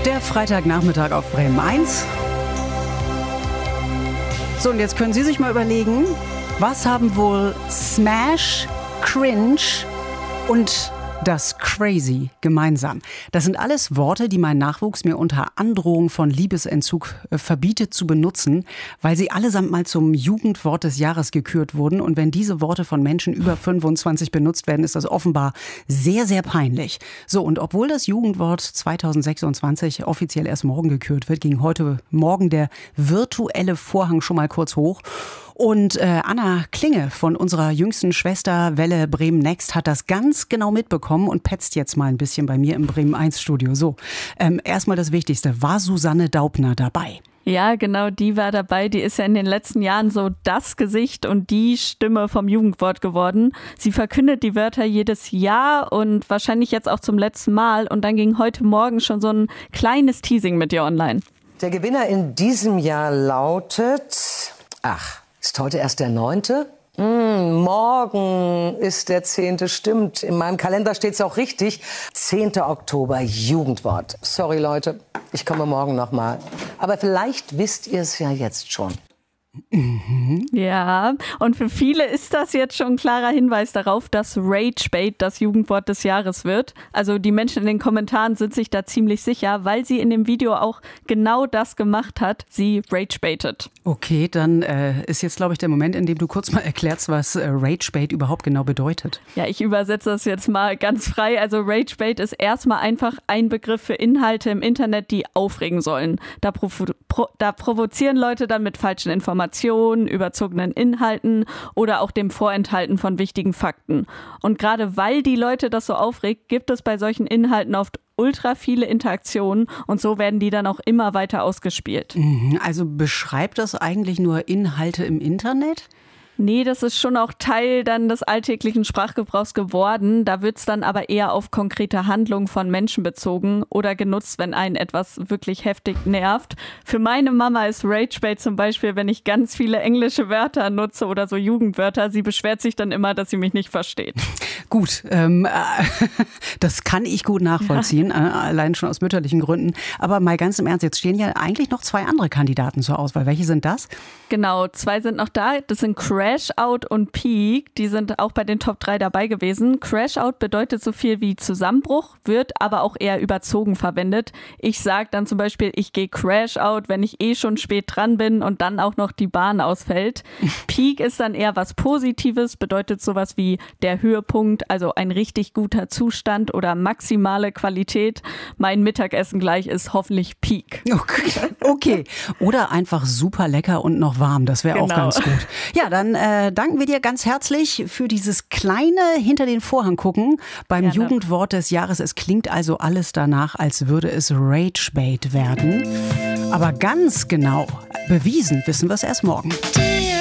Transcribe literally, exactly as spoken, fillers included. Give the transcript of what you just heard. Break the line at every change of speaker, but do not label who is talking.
Der Freitagnachmittag auf Bremen eins. So, und jetzt können Sie sich mal überlegen, was haben wohl Smash, Cringe und das Crazy gemeinsam? Das sind alles Worte, die mein Nachwuchs mir unter Androhung von Liebesentzug äh, verbietet zu benutzen, weil sie allesamt mal zum Jugendwort des Jahres gekürt wurden. Und wenn diese Worte von Menschen über fünfundzwanzig benutzt werden, ist das offenbar sehr, sehr peinlich. So, und obwohl das Jugendwort zweitausendsechsundzwanzig offiziell erst morgen gekürt wird, ging heute Morgen der virtuelle Vorhang schon mal kurz hoch. Und äh, Anna Klinge von unserer jüngsten Schwester Welle Bremen Next hat das ganz genau mitbekommen und petzt jetzt mal ein bisschen bei mir im Bremen eins Studio. So, ähm, erstmal das Wichtigste, war Susanne Daubner dabei?
Ja, genau, die war dabei. Die ist ja in den letzten Jahren so das Gesicht und die Stimme vom Jugendwort geworden. Sie verkündet die Wörter jedes Jahr und wahrscheinlich jetzt auch zum letzten Mal. Und dann ging heute Morgen schon so ein kleines Teasing mit ihr online.
Der Gewinner in diesem Jahr lautet... Ach... Ist heute erst der neunte? Mm, morgen ist der zehnte, stimmt. In meinem Kalender steht es auch richtig. zehnter Oktober, Jugendwort. Sorry, Leute, ich komme morgen nochmal. Aber vielleicht wisst ihr es ja jetzt schon.
Mhm. Ja, und für viele ist das jetzt schon ein klarer Hinweis darauf, dass Ragebait das Jugendwort des Jahres wird. Also die Menschen in den Kommentaren sind sich da ziemlich sicher, weil sie in dem Video auch genau das gemacht hat. Sie ragebaitet.
Okay, dann äh, ist jetzt, glaube ich, der Moment, in dem du kurz mal erklärst, was äh, Ragebait überhaupt genau bedeutet.
Ja, ich übersetze das jetzt mal ganz frei. Also Ragebait ist erstmal einfach ein Begriff für Inhalte im Internet, die aufregen sollen. Da, provo- pro- da provozieren Leute dann mit falschen Informationen, überzogenen Inhalten oder auch dem Vorenthalten von wichtigen Fakten. Und gerade weil die Leute das so aufregt, gibt es bei solchen Inhalten oft ultra viele Interaktionen und so werden die dann auch immer weiter ausgespielt.
Also beschreibt das eigentlich nur Inhalte im Internet?
Nee, das ist schon auch Teil dann des alltäglichen Sprachgebrauchs geworden. Da wird es dann aber eher auf konkrete Handlungen von Menschen bezogen oder genutzt, wenn einen etwas wirklich heftig nervt. Für meine Mama ist Ragebait zum Beispiel, wenn ich ganz viele englische Wörter nutze oder so Jugendwörter. Sie beschwert sich dann immer, dass sie mich nicht versteht.
Gut, ähm, das kann ich gut nachvollziehen, ja. äh, allein schon aus mütterlichen Gründen. Aber mal ganz im Ernst, jetzt stehen ja eigentlich noch zwei andere Kandidaten zur Auswahl. Welche sind das?
Genau, zwei sind noch da. Das sind Crash-Out und Peak. Die sind auch bei den Top drei dabei gewesen. Crash-Out bedeutet so viel wie Zusammenbruch, wird aber auch eher überzogen verwendet. Ich sage dann zum Beispiel, ich gehe Crash-Out, wenn ich eh schon spät dran bin und dann auch noch die Bahn ausfällt. Peak ist dann eher was Positives, bedeutet sowas wie der Höhepunkt, also ein richtig guter Zustand oder maximale Qualität. Mein Mittagessen gleich ist hoffentlich Peak.
Okay. okay. Oder einfach super lecker und noch warm. Das wäre genau. auch ganz gut. Ja, dann äh, danken wir dir ganz herzlich für dieses kleine hinter den Vorhang gucken beim Gerne. Jugendwort des Jahres. Es klingt also alles danach, als würde es Ragebait werden. Aber ganz genau bewiesen wissen wir es erst morgen.